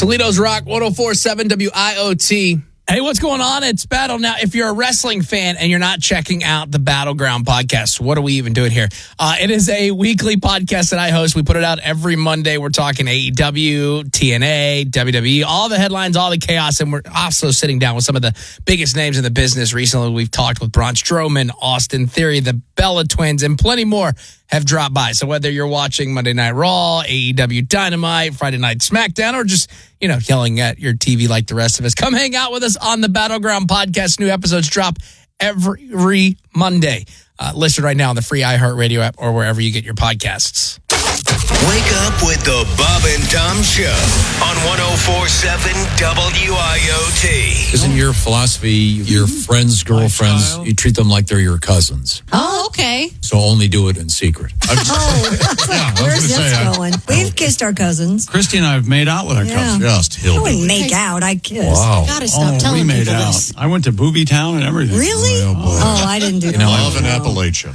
Toledo's Rock 104.7 WIOT. Hey, what's going on? It's Battle. Now, if you're a wrestling fan and you're not checking out the Battleground podcast, what are we even doing here? It is a weekly podcast that I host. We put it out every Monday. We're talking AEW, TNA, WWE, all the headlines, all the chaos, and we're also sitting down with some of the biggest names in the business. Recently, we've talked with Braun Strowman, Austin Theory, the Bella Twins, and plenty more have dropped by. So whether you're watching Monday Night Raw, AEW Dynamite, Friday Night SmackDown, or just, yelling at your TV like the rest of us, come hang out with us on the Battleground podcast. New episodes drop every Monday. Listen right now on the free iHeartRadio app or wherever you get your podcasts. Wake up with the Bob and Tom Show on 104.7 WIOT. Isn't your philosophy, your friends, girlfriends, you treat them like they're your cousins? Oh, okay. So only do it in secret. Where's this going? We've kissed our cousins. Christy and I have made out with our cousins. Just I wouldn't hillbilly. make out. I kissed. Wow. Gotta stop telling we made people out. this. I went to Booby Town and everything. Really? Oh, boy. Oh, I didn't do that. Love in Appalachia.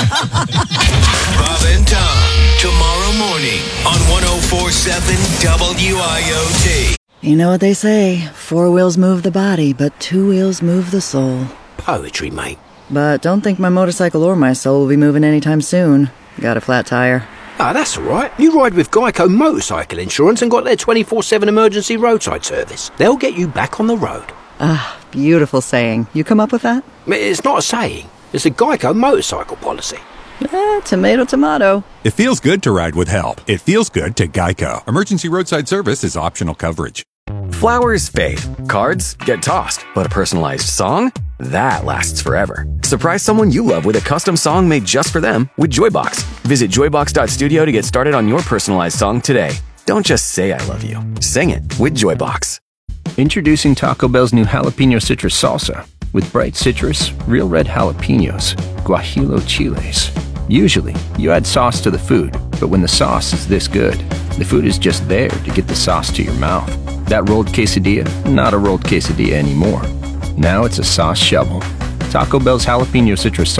Bob and Tom, tomorrow morning on 104.7 WIOT. You know what they say, 4 wheels move the body, but 2 wheels move the soul. Poetry, mate. But don't think my motorcycle or my soul will be moving anytime soon. Got a flat tire. Ah, that's all right. You ride with Geico Motorcycle Insurance and got their 24/7 emergency roadside service. They'll get you back on the road. Ah, beautiful saying. You come up with that? It's not a saying. It's a Geico motorcycle policy. Tomato, tomato. It feels good to ride with help. It feels good to Geico. Emergency roadside service is optional coverage. Flowers fade, cards get tossed, but a personalized song? That lasts forever. Surprise someone you love with a custom song made just for them with Joybox. Visit joybox.studio to get started on your personalized song today. Don't just say I love you. Sing it with Joybox. Introducing Taco Bell's new jalapeno citrus salsa. With bright citrus, real red jalapenos, guajillo chiles. Usually, you add sauce to the food, but when the sauce is this good, the food is just there to get the sauce to your mouth. That rolled quesadilla, not a rolled quesadilla anymore. Now it's a sauce shovel. Taco Bell's jalapeno citrus